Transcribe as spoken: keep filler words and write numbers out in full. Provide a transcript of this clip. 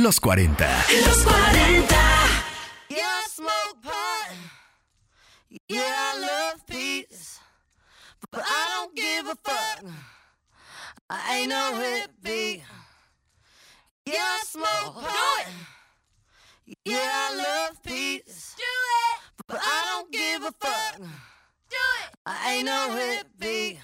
Los cuarenta. Los cuarenta. Yeah, I smoke pot. Yeah, I love peace. But I don't give a fuck. I ain't no hippie. Yeah, I smoke pot. Yeah, I love peace. Do it. But I don't give a fuck. Do it. I ain't no hippie.